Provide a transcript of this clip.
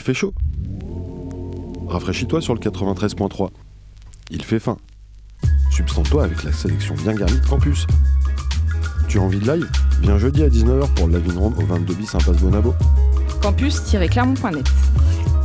fait chaud. Rafraîchis-toi sur le 93.3. Il fait faim. Substante-toi avec la sélection bien garnie de Campus. Tu as envie de live ? Viens jeudi à 19h pour le Lavin Room au 22 bis Impasse Bonabo. Campus-clermont.net